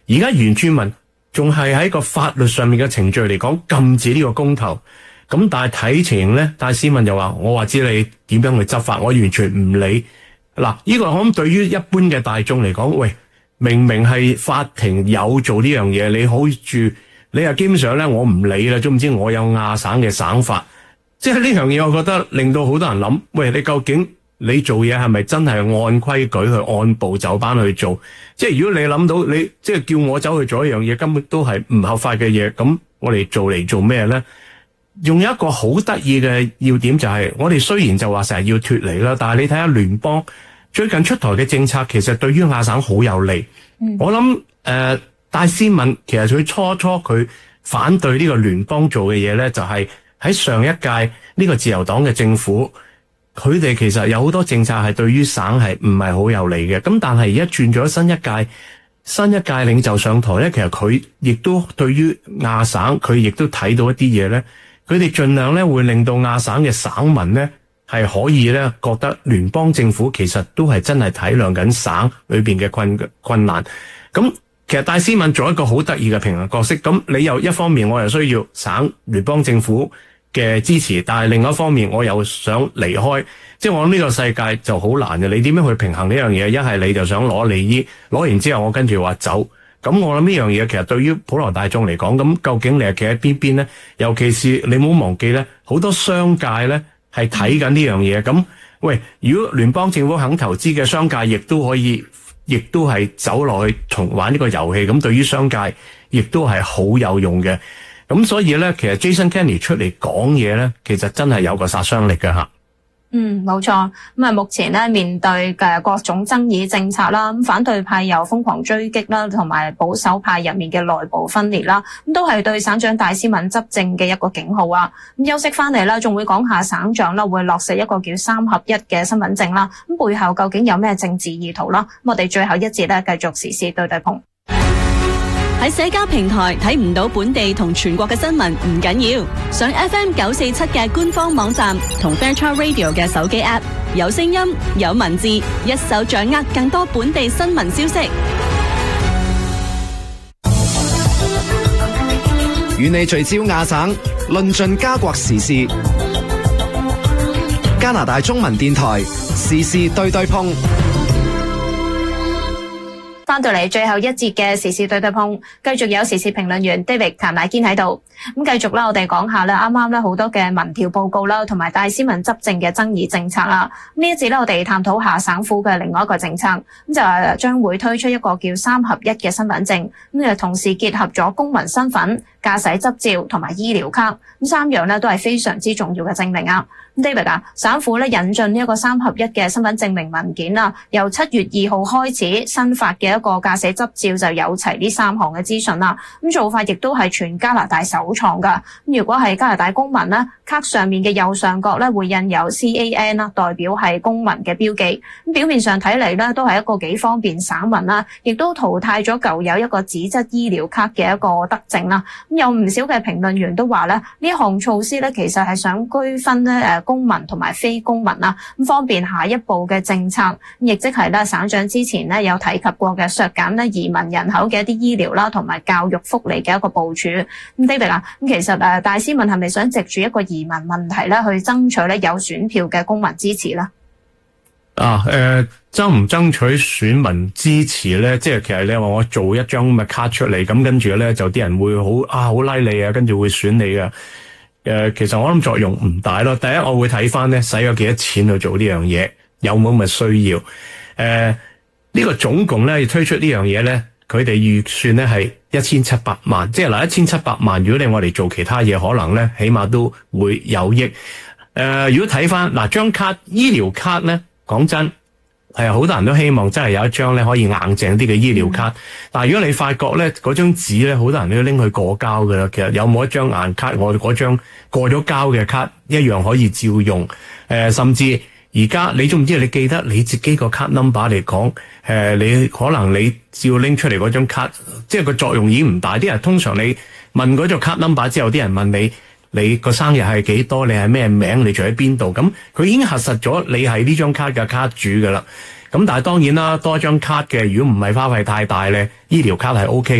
而家原住民仲係喺個法律上面嘅程序嚟講禁止呢個公投，咁但係睇情形咧，戴思敏又話我話知你點樣去執法，我完全唔理。嗱，呢個我諗對於一般嘅大眾嚟講，喂，明明係法庭有做呢樣嘢，你好住你又基本上咧我唔理啦，總唔知我有亞省嘅省法，即係呢樣嘢，我覺得令到好多人諗，喂，你究竟你做嘢係咪真係按規矩去按部就班去做？即係如果你諗到你即係叫我走去做一樣嘢，根本都係唔合法嘅嘢，咁我哋做嚟做咩咧？仲有一個好得意嘅要點就係，我哋雖然就話成日要脫離啦，但係你睇下聯邦最近出台嘅政策，其實對於亞省好有利。我諗戴思敏其實佢初佢反對呢個聯邦做嘅嘢咧，就係喺上一屆呢個自由黨嘅政府，佢哋其實有好多政策係對於省係唔係好有利嘅。咁但係而家轉咗新一屆領袖上台咧，其實佢亦都對於亞省佢亦都睇到一啲嘢咧，佢哋盡量咧會令到亞省嘅省民咧係可以咧覺得聯邦政府其實都係真係體諒緊省裏邊嘅困難。咁其實戴思敏做一個好得意嘅平衡角色，咁你又一方面我又需要省聯邦政府嘅支持，但係另一方面我又想離開，即係我諗呢個世界就好難嘅。你點樣去平衡呢樣嘢？一係你就想攞利益，攞完之後我跟住話走。咁我諗呢樣嘢其實對於普羅大眾嚟講，咁究竟你係企喺邊邊咧？尤其是你唔好忘記咧，好多商界咧係睇緊呢樣嘢。咁喂，如果聯邦政府肯投資嘅商界，亦都係走落去重玩呢個遊戲，咁對於商界亦都係好有用嘅。咁所以咧，其實 Jason Kenney 出嚟講嘢咧，其實真係有個殺傷力嘅吓。 冇錯。咁啊，目前咧面對嘅各種爭議政策啦，咁反對派又瘋狂追擊啦，同埋保守派入面嘅內部分裂啦，咁都係對省長戴思敏執政嘅一個警號啊。咁休息翻嚟啦，仲會講下省長啦會落實一個叫3合1嘅身份證啦，咁背後究竟有咩政治意圖啦？咁我哋最後一節咧繼續時事對碰。 喺社交平台睇唔到本地同全國嘅新聞唔緊要，上 FM947嘅官方網站同 Fairchild Radio 嘅手機 App， 有聲音有文字，一手掌握更多本地新聞消息。 與你聚焦亞省，論盡加國時事。加拿大中文電台時事對碰。 翻到嚟最後一節嘅時事對碰，繼續有時事評論員 David 譚乃堅喺度。咁繼續啦，我哋講下啦，啱啱咧好多嘅民調報告啦，同埋戴思敏執政嘅爭議政策啦。呢一節咧，我哋探討下省府嘅另外一個政策，咁就係將會推出一個叫3合1嘅身份證，咁就同時結合咗公民身份、駕駛執照同埋醫療卡，咁3樣咧都係非常之重要嘅證明啊。David 啊，省府咧引進呢一個3合1嘅身份證明文件啦，由7月2號開始新發嘅一個駕駛執照就有齊呢3項嘅資訊啦。咁做法亦都係全加拿大首創噶。咁如果係加拿大公民咧，卡上面嘅右上角咧會印有 CAN 啦，代表係公民嘅標記。咁表面上睇嚟咧都係一個幾方便省民啦，亦都淘汰咗舊有一個紙質醫療卡嘅一個德政啦。咁有唔少嘅評論員都話咧，呢項措施咧其實係想區分咧公民同埋非公民啦，咁方便下一步嘅政策，亦即係咧省長之前咧有提及過嘅削減咧移民人口嘅一啲醫療啦同埋教育福利嘅一個部署。咁 David 啊，咁其實戴思敏係咪想藉住一個移民問題咧去爭取咧有選票嘅公民支持咧？ 爭唔爭取選民支持咧？即係其實你話我做一張咁嘅卡出嚟，咁跟住咧就啲人會好拉你啊，跟住會選你啊。其實我諗作用唔大咯。第一，我會睇翻咧使咗幾多錢去做呢樣嘢，有冇咁嘅需要。呢個總共咧要推出呢樣嘢咧，佢哋預算咧係1700萬，即係嗱1700萬，如果你我哋做其他嘢，可能咧起碼都會有益。如果睇翻嗱張卡醫療卡咧，講真係好多人都希望真係有一張咧可以硬淨啲嘅醫療卡。但係如果你發覺咧嗰張紙咧，好多人都要拎去過膠㗎啦。其實有冇一張硬卡，我哋嗰張過咗膠嘅卡一樣可以照用。甚至而家你知唔知？你記得你自己個卡 number 嚟講，你可能你照拎出嚟嗰張卡，即係個作用已經唔大。啲人通常你問嗰張卡 number 之後，啲人問你個生日係幾多？你係咩名？你住喺邊度？咁佢已經核實咗你係呢張卡嘅卡主噶啦。咁但係當然啦，多張卡嘅，如果唔係花費太大咧，醫療卡係 OK。